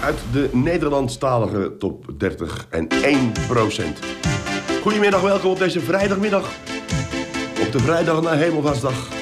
uit de Nederlandstalige top 30 en 1%. Goedemiddag, welkom op deze vrijdagmiddag. Op de vrijdag na Hemelvaartsdag.